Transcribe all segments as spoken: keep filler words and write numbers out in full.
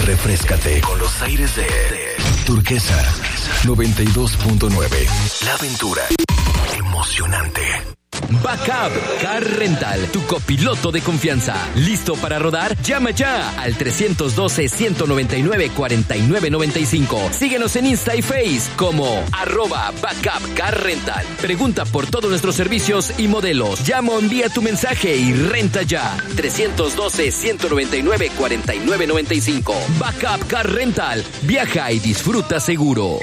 Refréscate con los aires de Turquesa noventa y dos punto nueve. La aventura emocionante. Backup Car Rental, tu copiloto de confianza. ¿Listo para rodar? Llama ya al tres uno dos, uno nueve nueve, cuatro nueve nueve cinco. Síguenos en Insta y Face como arroba Backup Car Rental. Pregunta por todos nuestros servicios y modelos. Llama o envía tu mensaje y renta ya. tres uno dos, uno nueve nueve, cuatro nueve nueve cinco. Backup Car Rental. Viaja y disfruta seguro.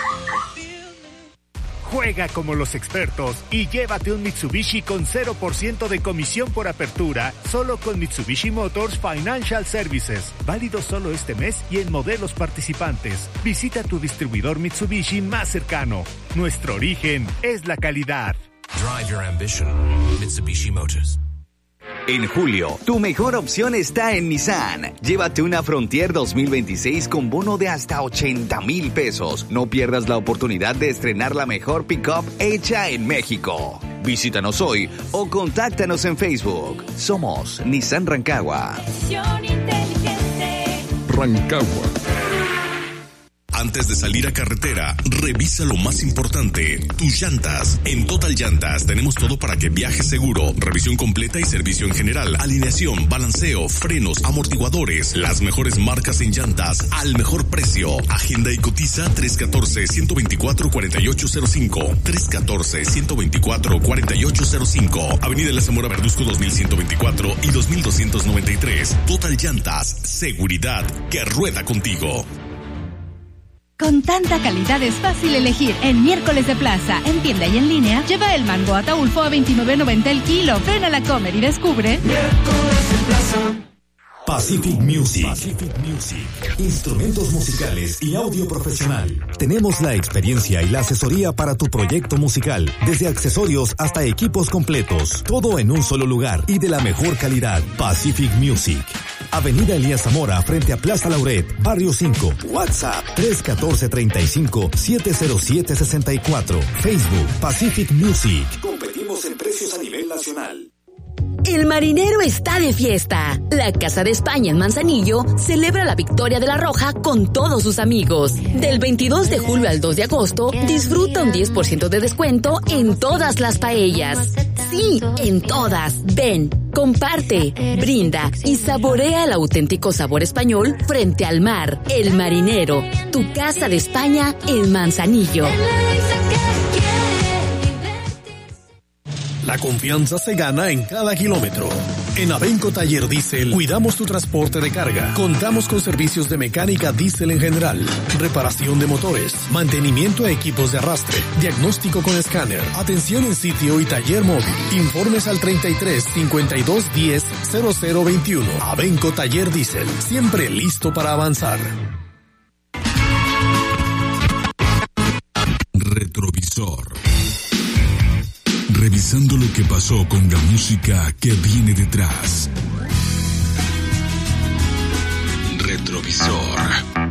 Juega como los expertos y llévate un Mitsubishi con cero por ciento de comisión por apertura, solo con Mitsubishi Motors Financial Services. Válido solo este mes y en modelos participantes. Visita tu distribuidor Mitsubishi más cercano. Nuestro origen es la calidad. Drive your ambition. Mitsubishi Motors. En julio, tu mejor opción está en Nissan. Llévate una Frontier dos mil veintiséis con bono de hasta ochenta mil pesos. No pierdas la oportunidad de estrenar la mejor pick-up hecha en México. Visítanos hoy o contáctanos en Facebook. Somos Nissan Rancagua. Rancagua. Antes de salir a carretera, revisa lo más importante, tus llantas. En Total Llantas tenemos todo para que viajes seguro. Revisión completa y servicio en general. Alineación, balanceo, frenos, amortiguadores. Las mejores marcas en llantas al mejor precio. Agenda y cotiza tres uno cuatro, uno dos cuatro, cuatro ocho cero cinco. tres uno cuatro, uno dos cuatro, cuatro ocho cero cinco. Avenida La Zamora Verduzco dos mil ciento veinticuatro y dos mil doscientos noventa y tres. Total Llantas, seguridad que rueda contigo. Con tanta calidad es fácil elegir. En Miércoles de Plaza, en tienda y en línea, lleva el mango Ataulfo a veintinueve noventa el kilo. Ven a la Comer y descubre Miércoles de Plaza. Pacific Music. Pacific Music. Instrumentos musicales y audio profesional. Tenemos la experiencia y la asesoría para tu proyecto musical, desde accesorios hasta equipos completos. Todo en un solo lugar y de la mejor calidad. Pacific Music. Avenida Elías Zamora, frente a Plaza Lauret, Barrio cinco. WhatsApp tres uno cuatro, tres cinco, siete cero siete seis cuatro. Facebook Pacific Music. Competimos en precios a nivel nacional. El Marinero está de fiesta. La Casa de España en Manzanillo celebra la victoria de la Roja con todos sus amigos. Del veintidós de julio al dos de agosto, disfruta un diez por ciento de descuento en todas las paellas. Sí, en todas. Ven, comparte, brinda y saborea el auténtico sabor español frente al mar. El Marinero, tu Casa de España en Manzanillo. La confianza se gana en cada kilómetro. En Abenco Taller Diesel cuidamos tu transporte de carga. Contamos con servicios de mecánica diésel en general, reparación de motores, mantenimiento a equipos de arrastre, diagnóstico con escáner, atención en sitio y taller móvil. Informes al treinta y tres, cincuenta y dos, diez, cero cero veintiuno. Abenco Taller Diesel, siempre listo para avanzar. Retrovisor. Revisando lo que pasó con la música que viene detrás. Retrovisor.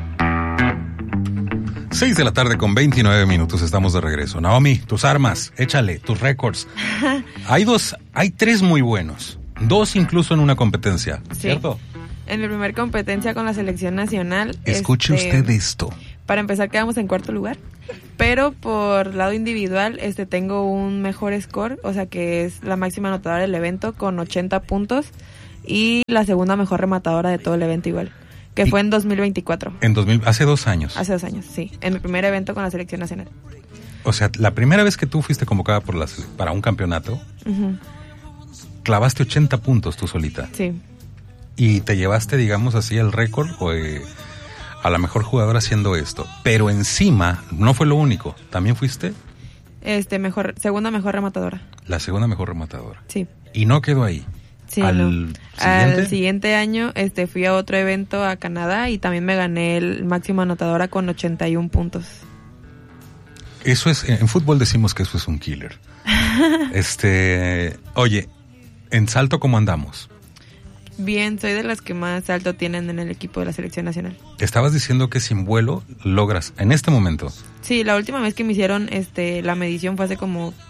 seis de la tarde con veintinueve minutos, estamos de regreso. Naomi, tus armas, échale, tus récords. Hay dos, hay tres muy buenos. Dos incluso en una competencia, sí. ¿Cierto? En mi primer competencia con la selección nacional. Escuche este, usted esto. Para empezar quedamos en cuarto lugar, pero por lado individual este tengo un mejor score, o sea que es la máxima anotadora del evento con ochenta puntos y la segunda mejor rematadora de todo el evento igual, que fue en dos mil veinticuatro. En dos mil, hace dos años. Hace dos años, sí, en mi primer evento con la selección nacional. O sea, la primera vez que tú fuiste convocada por la, para un campeonato, uh-huh. clavaste ochenta puntos tú solita. Sí. Y te llevaste, digamos así, el récord o eh, a la mejor jugadora haciendo esto. Pero encima, no fue lo único. ¿También fuiste? Este, mejor, segunda mejor rematadora. La segunda mejor rematadora. Sí. Y no quedó ahí. Sí, ¿Al no. siguiente? Al siguiente año este, fui a otro evento a Canadá y también me gané el máximo anotadora con ochenta y uno puntos. Eso es, en fútbol decimos que eso es un killer. este, oye, en salto, ¿cómo andamos? Bien, soy de las que más salto tienen en el equipo de la selección nacional. Estabas diciendo que sin vuelo logras, en este momento. Sí, la última vez que me hicieron este la medición fue hace como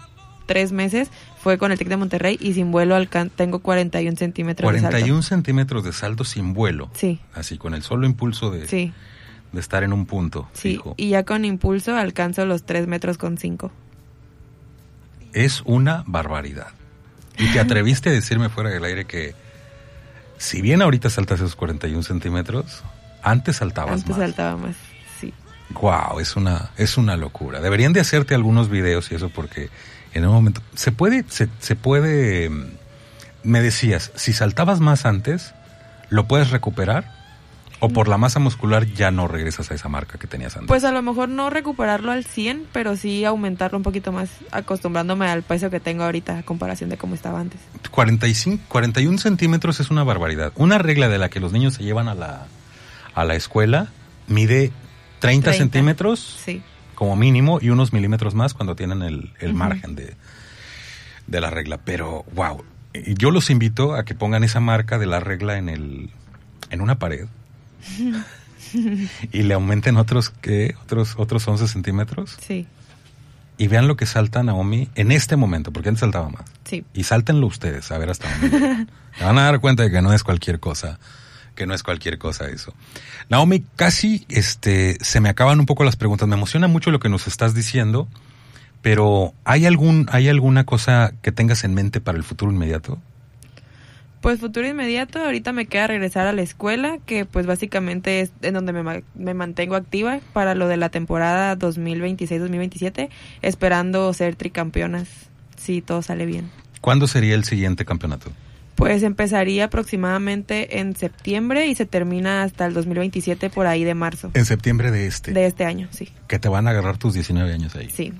tres meses fue con el TEC de Monterrey y sin vuelo alcan- tengo cuarenta y un centímetros de salto. cuarenta y un centímetros de salto sin vuelo. Sí. Así, con el solo impulso de, sí. de estar en un punto sí. fijo. Y ya con impulso alcanzo los tres metros con cinco. Es una barbaridad. Y te atreviste a decirme fuera del aire que si bien ahorita saltas esos cuarenta y un centímetros, antes saltabas antes más. Antes saltaba más, sí. Wow, es una, es una locura. Deberían de hacerte algunos videos y eso porque en un momento... Se puede, se, se puede... Me decías, si saltabas más antes, ¿lo puedes recuperar? ¿O por la masa muscular ya no regresas a esa marca que tenías antes? Pues a lo mejor no recuperarlo al cien, pero sí aumentarlo un poquito más, acostumbrándome al peso que tengo ahorita a comparación de cómo estaba antes. cuarenta y cinco, cuarenta y un centímetros es una barbaridad. Una regla de la que los niños se llevan a la, a la escuela mide treinta, treinta centímetros sí. como mínimo y unos milímetros más cuando tienen el, el uh-huh. margen de, de la regla. Pero, wow, yo los invito a que pongan esa marca de la regla en, el, en una pared. Y le aumenten otros ¿qué? otros otros once centímetros. Sí. Y vean lo que salta Naomi en este momento, porque antes saltaba más. Sí. Y sáltenlo ustedes, a ver hasta dónde. Se van a dar cuenta de que no es cualquier cosa, que no es cualquier cosa eso. Naomi, casi este se me acaban un poco las preguntas. Me emociona mucho lo que nos estás diciendo, pero ¿hay algún hay alguna cosa que tengas en mente para el futuro inmediato? Pues futuro inmediato, ahorita me queda regresar a la escuela, que pues básicamente es en donde me, me mantengo activa para lo de la temporada dos mil veintiséis dos mil veintisiete, esperando ser tricampeonas, si todo sale bien. ¿Cuándo sería el siguiente campeonato? Pues empezaría aproximadamente en septiembre y se termina hasta el dos mil veintisiete por ahí de marzo. En septiembre de este. De este año, sí. Que te van a agarrar tus diecinueve años ahí. Sí.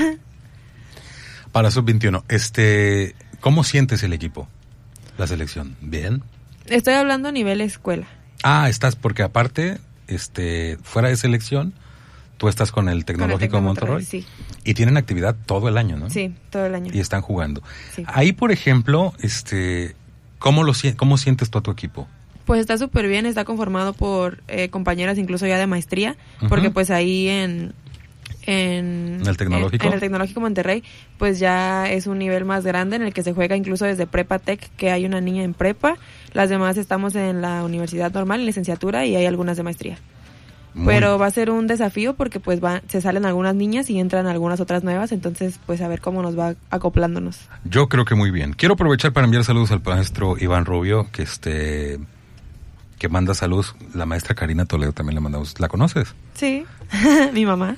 Para sub veintiuno, este, ¿cómo sientes el equipo? La selección, ¿bien? Estoy hablando a nivel escuela. Ah, estás, porque aparte, este, fuera de selección, tú estás con el Tecnológico de Monterrey. Monterrey. Sí. Y tienen actividad todo el año, ¿no? Sí, todo el año. Y están jugando. Sí. Ahí, por ejemplo, este, ¿cómo lo cómo sientes tú a tu equipo? Pues está súper bien, está conformado por eh, compañeras incluso ya de maestría, uh-huh. porque pues ahí en... En, ¿En el Tecnológico? En, en el Tecnológico Monterrey, pues ya es un nivel más grande en el que se juega incluso desde Prepa Tech, que hay una niña en prepa, las demás estamos en la universidad normal, en licenciatura, y hay algunas de maestría. Muy Pero va a ser un desafío porque pues va, se salen algunas niñas y entran algunas otras nuevas, entonces pues a ver cómo nos va acoplándonos. Yo creo que muy bien. Quiero aprovechar para enviar saludos al maestro Iván Rubio, que este... que manda saludos. La maestra Karina Toledo también la mandamos. ¿La conoces? Sí, mi mamá.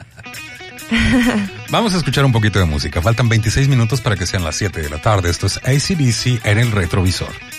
Vamos a escuchar un poquito de música. Faltan veintiséis minutos para que sean las siete de la tarde. Esto es A C D C en el retrovisor.